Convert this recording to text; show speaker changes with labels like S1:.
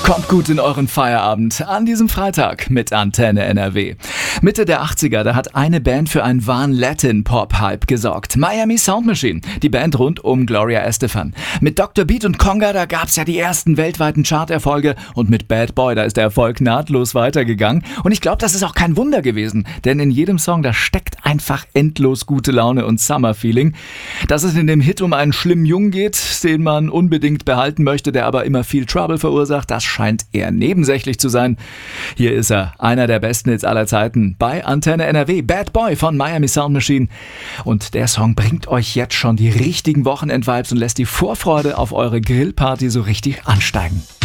S1: Kommt gut in euren Feierabend an diesem Freitag mit Antenne NRW. Mitte der 80er, da hat eine Band für einen wahren Latin-Pop-Hype gesorgt. Miami Sound Machine, die Band rund um Gloria Estefan. Mit Dr. Beat und Conga, da gab's ja die ersten weltweiten Charterfolge und mit Bad Boy, da ist der Erfolg nahtlos weitergegangen. Und ich glaube, das ist auch kein Wunder gewesen, denn in jedem Song, da steckt einfach endlos gute Laune und Summer-Feeling. Dass es in dem Hit um einen schlimmen Jungen geht, den man unbedingt behalten möchte, der aber immer viel Trouble verursacht, das scheint eher nebensächlich zu sein. Hier ist er, einer der besten Hits aller Zeiten bei Antenne NRW, Bad Boy von Miami Sound Machine. Und der Song bringt euch jetzt schon die richtigen Wochenend-Vibes und lässt die Vorfreude auf eure Grillparty so richtig ansteigen.